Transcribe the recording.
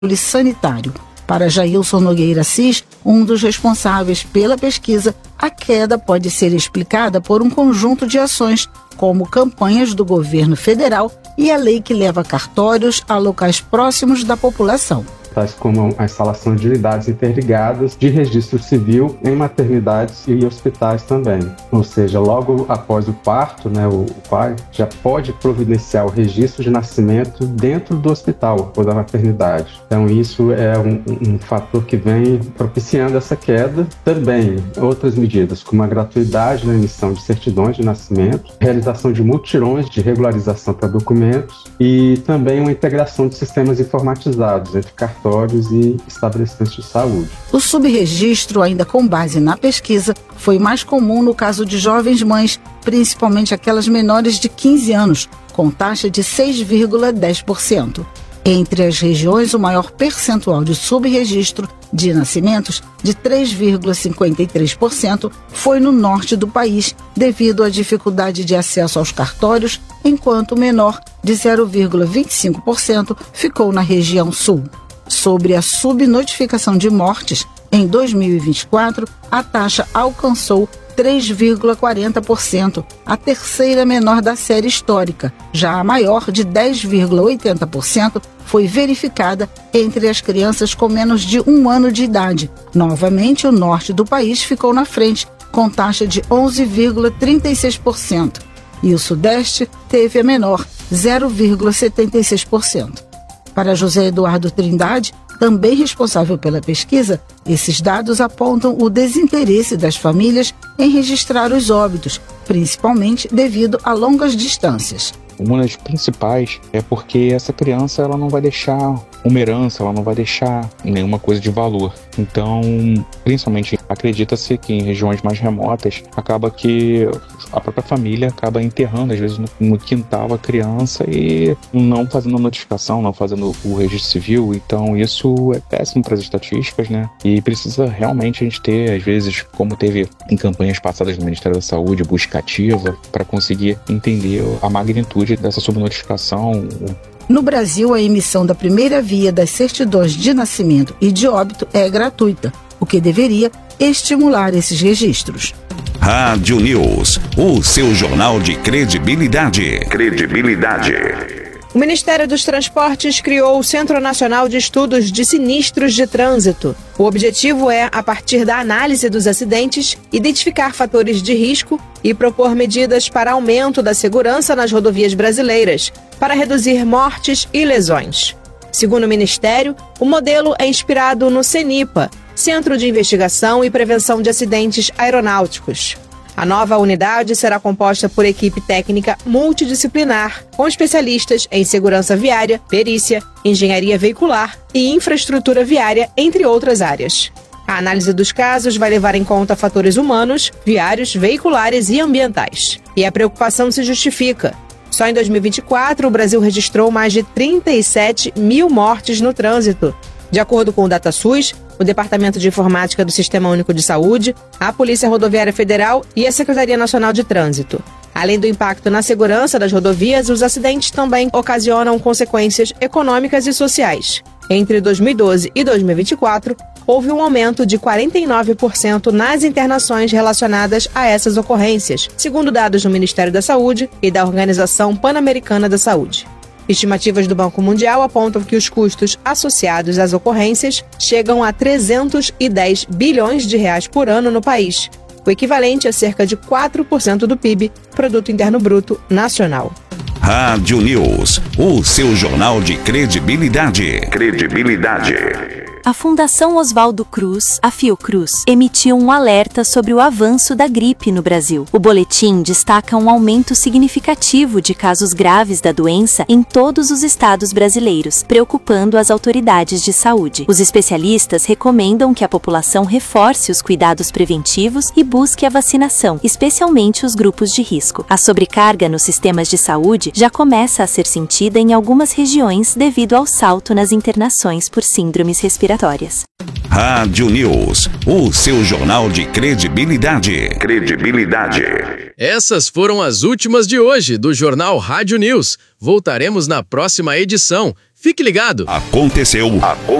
sanitário. Para Jailson Nogueira Cis, um dos responsáveis pela pesquisa, a queda pode ser explicada por um conjunto de ações, como campanhas do governo federal e a lei que leva cartórios a locais próximos da população. Tais como a instalação de unidades interligadas de registro civil em maternidades e hospitais também. Ou seja, logo após o parto, o pai já pode providenciar o registro de nascimento dentro do hospital ou da maternidade. Então isso é um fator que vem propiciando essa queda. Também outras medidas, como a gratuidade na emissão de certidões de nascimento, realização de mutirões de regularização para documentos e também uma integração de sistemas informatizados entre cartórios e estabelecimentos de saúde. O subregistro, ainda com base na pesquisa, foi mais comum no caso de jovens mães, principalmente aquelas menores de 15 anos, com taxa de 6,10%. Entre as regiões, o maior percentual de subregistro de nascimentos, de 3,53%, foi no norte do país, devido à dificuldade de acesso aos cartórios, enquanto o menor, de 0,25%, ficou na região sul. Sobre a subnotificação de mortes, em 2024, a taxa alcançou 3,40%, a terceira menor da série histórica. Já a maior, de 10,80%, foi verificada entre as crianças com menos de 1 ano de idade. Novamente, o norte do país ficou na frente, com taxa de 11,36%. E o sudeste teve a menor, 0,76%. Para José Eduardo Trindade, também responsável pela pesquisa, esses dados apontam o desinteresse das famílias em registrar os óbitos, principalmente devido a longas distâncias. Uma das principais é porque essa criança ela não vai deixar uma herança, ela não vai deixar nenhuma coisa de valor. Então, principalmente, acredita-se que em regiões mais remotas, acaba que a própria família acaba enterrando, às vezes, no quintal a criança e não fazendo a notificação, não fazendo o registro civil. Então, isso é péssimo para as estatísticas, né? E precisa realmente a gente ter, às vezes, como teve em campanhas passadas do Ministério da Saúde, busca ativa, para conseguir entender a magnitude dessa subnotificação. No Brasil, a emissão da primeira via das certidões de nascimento e de óbito é gratuita, o que deveria estimular esses registros. Rádio News, o seu jornal de credibilidade. O Ministério dos Transportes criou o Centro Nacional de Estudos de Sinistros de Trânsito. O objetivo é, a partir da análise dos acidentes, identificar fatores de risco e propor medidas para aumento da segurança nas rodovias brasileiras, para reduzir mortes e lesões. Segundo o Ministério, o modelo é inspirado no CENIPA, Centro de Investigação e Prevenção de Acidentes Aeronáuticos. A nova unidade será composta por equipe técnica multidisciplinar, com especialistas em segurança viária, perícia, engenharia veicular e infraestrutura viária, entre outras áreas. A análise dos casos vai levar em conta fatores humanos, viários, veiculares e ambientais. E a preocupação se justifica. Só em 2024, o Brasil registrou mais de 37 mil mortes no trânsito. De acordo com o DataSUS, o Departamento de Informática do Sistema Único de Saúde, a Polícia Rodoviária Federal e a Secretaria Nacional de Trânsito. Além do impacto na segurança das rodovias, os acidentes também ocasionam consequências econômicas e sociais. Entre 2012 e 2024, houve um aumento de 49% nas internações relacionadas a essas ocorrências, segundo dados do Ministério da Saúde e da Organização Pan-Americana da Saúde. Estimativas do Banco Mundial apontam que os custos associados às ocorrências chegam a 310 bilhões de reais por ano no país, o equivalente a cerca de 4% do PIB, Produto Interno Bruto Nacional. Rádio News, o seu jornal de credibilidade. A Fundação Oswaldo Cruz, a Fiocruz, emitiu um alerta sobre o avanço da gripe no Brasil. O boletim destaca um aumento significativo de casos graves da doença em todos os estados brasileiros, preocupando as autoridades de saúde. Os especialistas recomendam que a população reforce os cuidados preventivos e busque a vacinação, especialmente os grupos de risco. A sobrecarga nos sistemas de saúde já começa a ser sentida em algumas regiões devido ao salto nas internações por síndromes respiratórias. Rádio News, o seu jornal de credibilidade. Essas foram as últimas de hoje do Jornal Rádio News. Voltaremos na próxima edição. Fique ligado. Aconteceu.